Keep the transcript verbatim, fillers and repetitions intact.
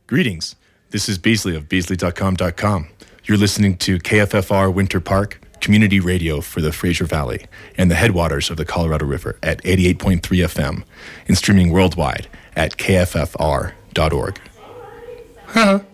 Greetings. This is Beasley of Beasley dot com dot com. You're listening to K F F R Winter Park, community radio for the Fraser Valley and the headwaters of the Colorado River at eighty-eight point three F M and streaming worldwide at K F F R dot org. Huh.